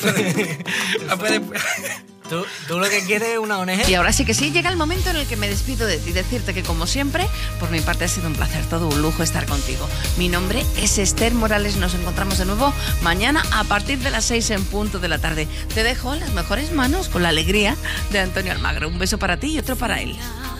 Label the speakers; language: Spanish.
Speaker 1: Tú lo que quieres es una ONG.
Speaker 2: Y ahora sí que sí, llega el momento en el que me despido de ti. Decirte que, como siempre, por mi parte ha sido un placer, todo un lujo estar contigo. Mi nombre es Esther Morales. Nos encontramos de nuevo mañana a partir de las 6 en punto de la tarde. Te dejo en las mejores manos con la alegría de Antonio Almagro. Un beso para ti y otro para él.